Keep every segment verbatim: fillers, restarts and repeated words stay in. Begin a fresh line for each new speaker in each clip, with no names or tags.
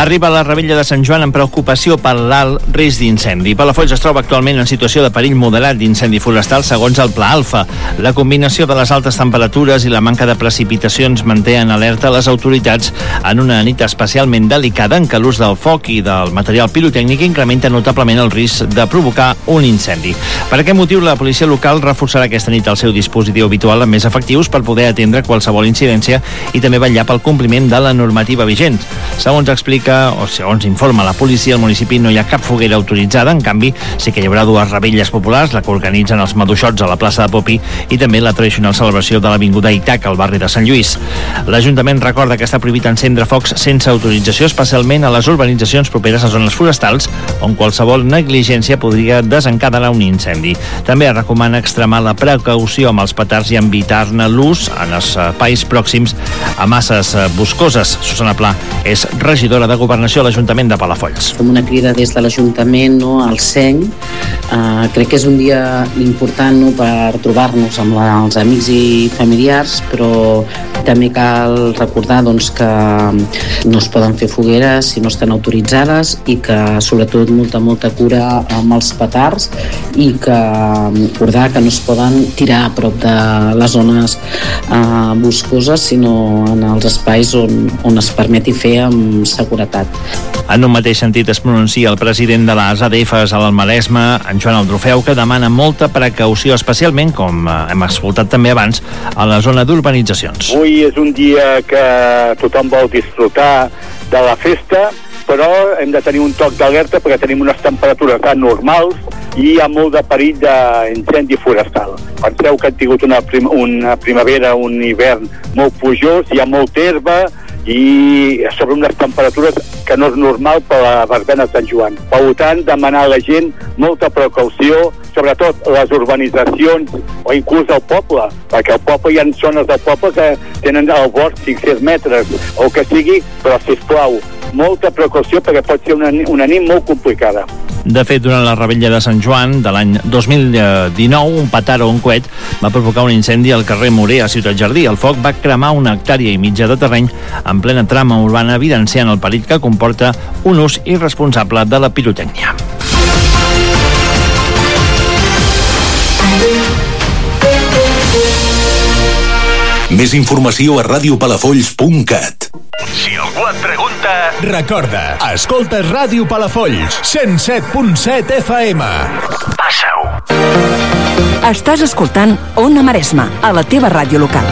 Arriba la Revetlla de Sant Joan amb preocupació per l'alt risc d'incendi. Palafolls es troba actualment en situació de perill moderat d'incendi forestal segons el Pla Alfa. La combinació de les altes temperatures i la manca de precipitacions manté en alerta les autoritats en una nit especialment delicada en què l'ús del foc i del material pirotècnic incrementa notablement el risc de provocar un incendi. Per aquest motiu, la policia local reforçarà aquesta nit el seu dispositiu habitual amb més efectius per poder atendre qualsevol incidència i també vetllar pel compliment de la normativa vigent. Segons explica o segons informa la policia, al municipi no hi ha cap foguera autoritzada. En canvi, sí que hi haurà dues revetlles populars, la que organitzen els maduixots a la plaça de Popi i també la tradicional celebració de l'avinguda Itaca, al barri de Sant Lluís. L'Ajuntament recorda que està prohibit encendre focs sense autorització, especialment a les urbanitzacions properes a zones forestals, on qualsevol negligència podria desencadenar un incendi. També es recomana extremar la precaució amb els petards i evitar-ne l'ús en els espais pròxims a masses boscoses. Susana Pla és regidora de Governació a l'Ajuntament de Palafolls.
Fem una crida des de l'Ajuntament, no, al seny. Uh, crec que és un dia important, no, per trobar-nos amb la, els amics i familiars, però també cal recordar, doncs, que no es poden fer fogueres si no estan autoritzades i que sobretot molta, molta cura amb els petards i que recordar que no es poden tirar a prop de les zones uh, boscoses, sinó en els espais on, on es permeti fer amb seguretat.
En un mateix sentit es pronuncia el president de les A D Fs a l'Maresme, en Joan Aldrufeu, que demana molta precaució, especialment, com hem escoltat també abans, a la zona d'urbanitzacions.
Avui és un dia que tothom vol disfrutar de la festa, però hem de tenir un toc d'alerta perquè tenim unes temperatures tan normals i hi ha molt de perill d'incendi forestal. Penseu que han tingut una, prim una primavera, un hivern molt plujós, hi ha molta herba i sobre unes temperatures que no és normal per la verbena de Sant Joan. Per tant, demanar a la gent molta precaució, sobretot les urbanitzacions o inclús el poble, perquè al poble hi ha zones del poble que tenen al bord cinc-cents metres o que sigui, però sisplau, molta precaució perquè pot ser una, una nit molt complicada.
De fet, durant la Revetlla de Sant Joan de l'any dos mil dinou, un petar o un coet va provocar un incendi al carrer Morer, a Ciutat Jardí. El foc va cremar una hectàrea i mitja de terreny en plena trama urbana, evidenciant el perill que comporta un ús irresponsable de la pirotècnia.
Més informació a radio palafolls punt cat.
Si algú et pregunta...
Recorda, escoltes Ràdio Palafolls, cent set punt set F M.
Passa-ho.
Estàs escoltant Ona Maresma, a la teva ràdio local.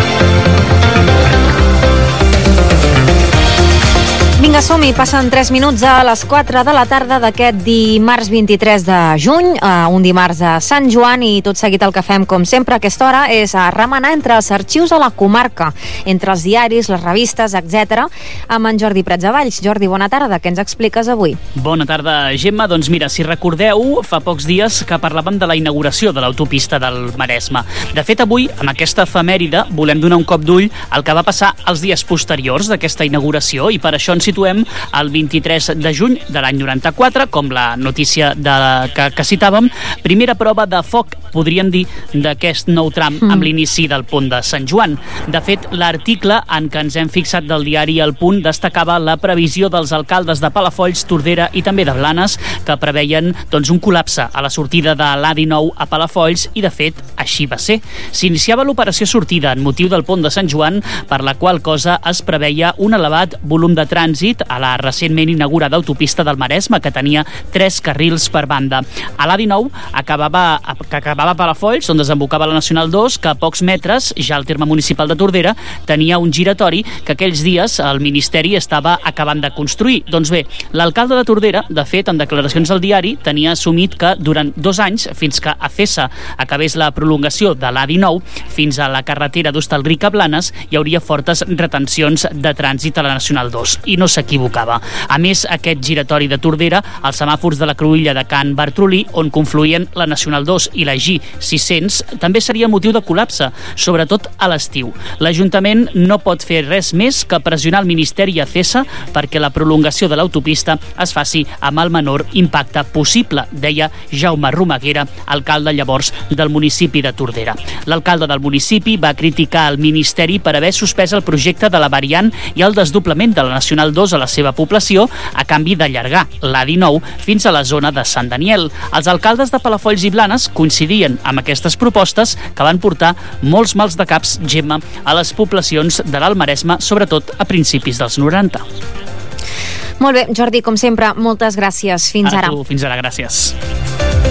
Vinga, som-hi, passen tres minuts a les quatre de la tarda d'aquest dimarts vint-i-tres de juny, uh, un dimarts a Sant Joan, i tot seguit el que fem, com sempre, a aquesta hora és a remenar entre els arxius de la comarca, entre els diaris, les revistes, etcètera, amb en Jordi Pratsavalls. Jordi, bona tarda, què ens expliques avui?
Bona tarda, Gemma. Doncs mira, si recordeu, fa pocs dies que parlàvem de la inauguració de l'autopista del Maresme. De fet, avui, amb aquesta efemèride, volem donar un cop d'ull al que va passar els dies posteriors d'aquesta inauguració, i per això ens situem el vint-i-tres de juny de l'any noranta-quatre, com la notícia de, que, que citàvem, primera prova de foc, podríem dir, d'aquest nou tram mm. amb l'inici del pont de Sant Joan. De fet, l'article en què ens hem fixat del diari El Punt destacava la previsió dels alcaldes de Palafolls, Tordera i també de Blanes, que preveien, doncs, un col·lapse a la sortida de l'A dinou a Palafolls, i de fet, així va ser. S'iniciava l'operació sortida en motiu del pont de Sant Joan, per la qual cosa es preveia un elevat volum de trànsit a la recentment inaugurada autopista del Maresme, que tenia tres carrils per banda. A l'A dinou acabava, que acabava a Palafolls, on desembocava la Nacional dos, que a pocs metres, ja al terme municipal de Tordera, tenia un giratori que aquells dies el Ministeri estava acabant de construir. Doncs bé, l'alcalde de Tordera, de fet, en declaracions al diari, tenia assumit que durant dos anys, fins que a Acesa acabés la prolongació de l'A dinou, fins a la carretera d'Hostalric a Blanes, hi hauria fortes retencions de trànsit a la Nacional dos. I no s'equivocava. A més, aquest giratori de Tordera, els semàfors de la cruïlla de Can Bartrolí, on confluïen la Nacional dos i la afegir sis-cents també seria motiu de col·lapse, sobretot a l'estiu. L'Ajuntament no pot fer res més que pressionar el Ministeri i Acesa perquè la prolongació de l'autopista es faci amb el menor impacte possible, deia Jaume Romaguera, alcalde llavors del municipi de Tordera. L'alcalde del municipi va criticar el Ministeri per haver suspès el projecte de la variant i el desdoblament de la Nacional dos a la seva població a canvi d'allargar l'A dinou fins a la zona de Sant Daniel. Els alcaldes de Palafolls i Blanes coincidien amb aquestes propostes que van portar molts mals de caps, Gemma, a les poblacions de l'Alt Maresme, sobretot a principis dels noranta.
Molt bé, Jordi, com sempre, moltes gràcies. Fins ara.
A tu, fins ara, gràcies.